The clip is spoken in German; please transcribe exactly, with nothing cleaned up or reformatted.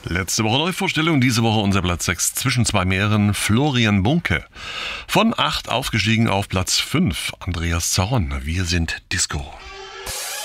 Letzte Woche Neuvorstellung, diese Woche unser Platz sechs zwischen zwei Meeren, Florian Bunke. Von acht aufgestiegen auf Platz fünf, Andreas Zorn, Wir sind Disco.